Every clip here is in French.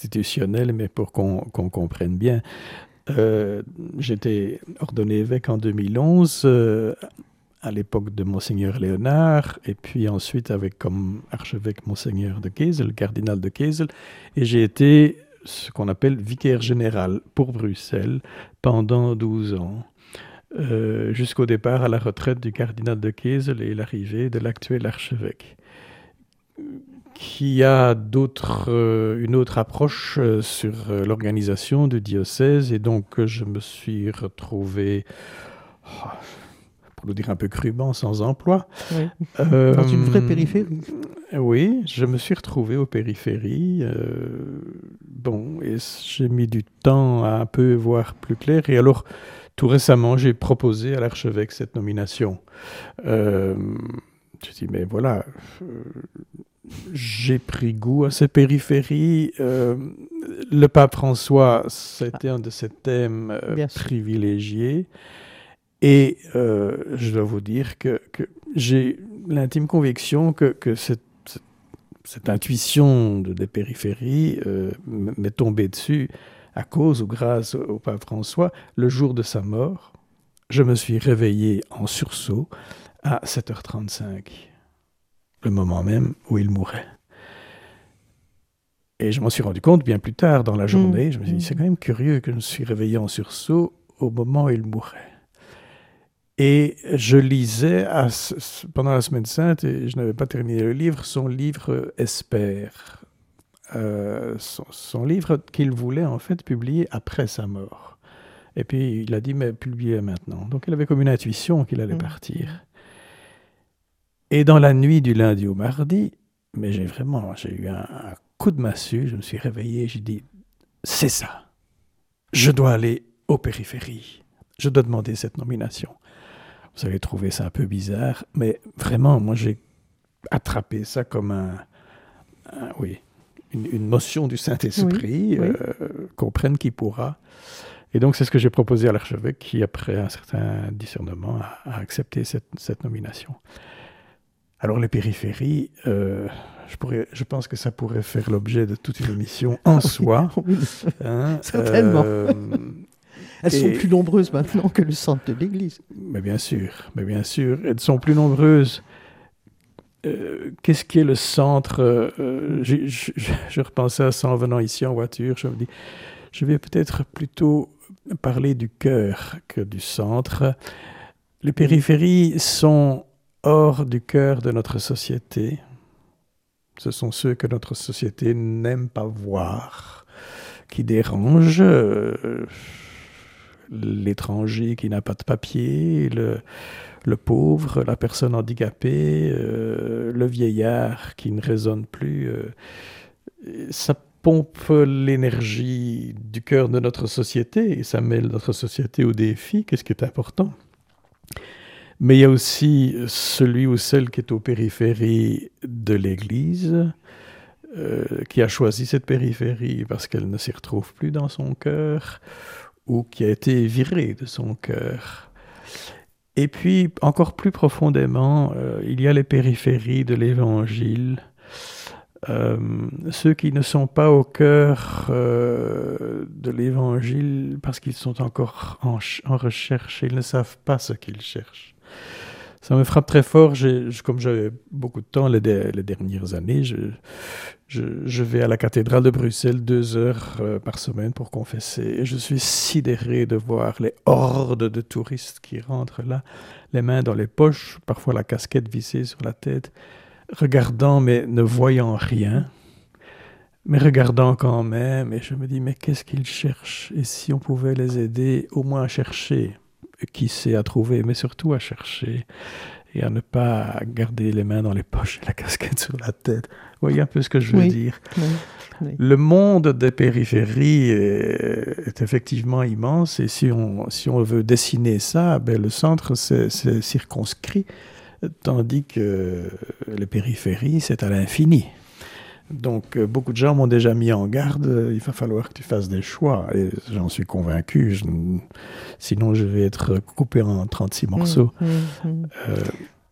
institutionnel, mais pour qu'on comprenne bien. J'étais ordonné évêque en 2011, à l'époque de Monseigneur Léonard, et puis ensuite avec comme archevêque Monseigneur de Kessel, le cardinal de Kessel, et j'ai été ce qu'on appelle vicaire général pour Bruxelles pendant 12 ans, jusqu'au départ à la retraite du cardinal de Kessel et l'arrivée de l'actuel archevêque, qui a une autre approche sur l'organisation du diocèse, et donc je me suis retrouvé, pour le dire un peu crûment, sans emploi. Oui. Dans une vraie périphérie. Oui, je me suis retrouvé aux périphéries. Et j'ai mis du temps à un peu voir plus clair, et alors tout récemment j'ai proposé à l'archevêque cette nomination. Je dis mais voilà, j'ai pris goût à ces périphéries. Le pape François, c'était un de ses thèmes privilégiés. Et je dois vous dire que j'ai l'intime conviction que cette intuition des périphéries m'est tombée dessus à cause ou grâce au pape François. Le jour de sa mort, je me suis réveillé en sursaut à 7h35. Le moment même où il mourait. Et je m'en suis rendu compte bien plus tard dans la journée. Je me suis dit, c'est quand même curieux que je me suis réveillé en sursaut au moment où il mourait. Et je lisais pendant la Semaine Sainte, et je n'avais pas terminé le livre, son livre Espère. Son livre qu'il voulait en fait publier après sa mort. Et puis il a dit, mais publiez maintenant. Donc il avait comme une intuition qu'il allait partir. Et dans la nuit du lundi au mardi, mais j'ai eu un coup de massue, je me suis réveillé, j'ai dit, c'est ça, je dois aller aux périphéries, je dois demander cette nomination. Vous allez trouver ça un peu bizarre, mais vraiment, moi j'ai attrapé ça comme une motion du Saint-Esprit, oui. Comprenne qui pourra. Et donc c'est ce que j'ai proposé à l'archevêque qui, après un certain discernement, a accepté cette nomination. Alors les périphéries, je pense que ça pourrait faire l'objet de toute une émission en soi. Oui, certainement. Elles sont plus nombreuses maintenant que le centre de l'Église. Mais bien sûr, elles sont plus nombreuses. Qu'est-ce qui est le centre? Je repensais à ça en venant ici en voiture. Je me dis, je vais peut-être plutôt parler du cœur que du centre. Les périphéries sont hors du cœur de notre société. Ce sont ceux que notre société n'aime pas voir, qui dérangent. L'étranger qui n'a pas de papier, le pauvre, la personne handicapée, le vieillard qui ne raisonne plus. Ça pompe l'énergie du cœur de notre société et ça met notre société au défi, qu'est-ce qui est important. Mais il y a aussi celui ou celle qui est aux périphéries de l'Église, qui a choisi cette périphérie parce qu'elle ne s'y retrouve plus dans son cœur, ou qui a été viré de son cœur. Et puis, encore plus profondément, il y a les périphéries de l'Évangile, ceux qui ne sont pas au cœur de l'Évangile parce qu'ils sont encore en recherche et ils ne savent pas ce qu'ils cherchent. Ça me frappe très fort, comme j'avais beaucoup de temps les dernières années, je vais à la cathédrale de Bruxelles 2 heures par semaine pour confesser. Et je suis sidéré de voir les hordes de touristes qui rentrent là, les mains dans les poches, parfois la casquette vissée sur la tête, regardant mais ne voyant rien, mais regardant quand même. Et je me dis, mais qu'est-ce qu'ils cherchent? Et si on pouvait les aider au moins à chercher, qui sait, à trouver, mais surtout à chercher et à ne pas garder les mains dans les poches et la casquette sur la tête. Vous voyez un peu ce que je veux dire. Oui. Le monde des périphéries est effectivement immense et si on veut dessiner ça, le centre c'est circonscrit, tandis que les périphéries c'est à l'infini. Donc, beaucoup de gens m'ont déjà mis en garde, il va falloir que tu fasses des choix. Et j'en suis convaincu, sinon je vais être coupé en 36 morceaux.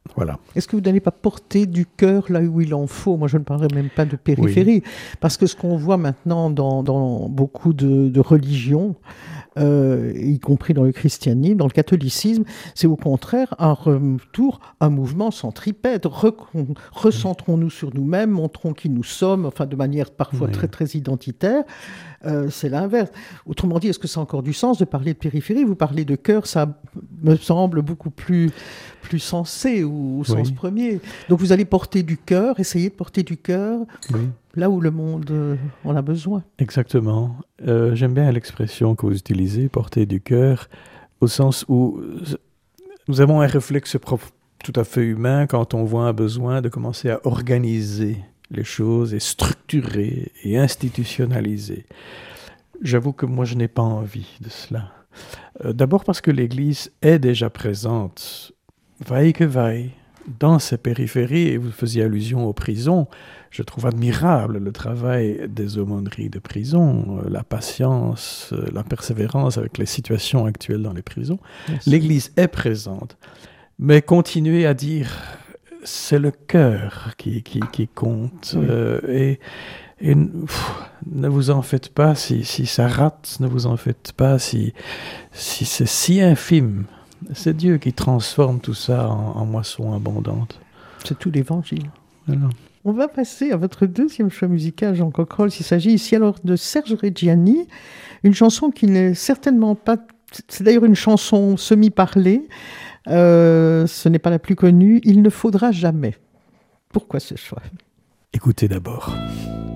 Voilà. Est-ce que vous n'allez pas porter du cœur là où il en faut? Moi, je ne parlerai même pas de périphérie, parce que ce qu'on voit maintenant dans beaucoup de religions, y compris dans le christianisme, dans le catholicisme, c'est au contraire un retour, un mouvement centripète. Recentrons-nous sur nous-mêmes, montrons qui nous sommes, enfin de manière parfois très très identitaire. C'est l'inverse. Autrement dit, est-ce que ça a encore du sens de parler de périphérie? Vous parlez de cœur, ça me semble beaucoup plus sensé ou au sens premier. Donc vous allez porter du cœur, essayer de porter du cœur là où le monde en a besoin. Exactement. J'aime bien l'expression que vous utilisez, porter du cœur, au sens où nous avons un réflexe propre, tout à fait humain quand on voit un besoin de commencer à organiser les choses et structurer et institutionnaliser. J'avoue que moi, je n'ai pas envie de cela. D'abord parce que l'Église est déjà présente, vaille que vaille, dans ces périphéries, et vous faisiez allusion aux prisons. Je trouve admirable le travail des aumôneries de prison, la patience, la persévérance avec les situations actuelles dans les prisons. Merci. L'Église est présente, mais continuez à dire... C'est le cœur qui compte. Et ne vous en faites pas si ça rate, ne vous en faites pas si c'est si infime. C'est Dieu qui transforme tout ça en moisson abondante. C'est tout l'Évangile. Voilà. On va passer à votre deuxième choix musical, Jean Cockerell. Il s'agit ici alors de Serge Reggiani, une chanson qui n'est certainement pas... C'est d'ailleurs une chanson semi-parlée. Ce n'est pas la plus connue. Il ne faudra jamais. Pourquoi ce choix? Écoutez d'abord.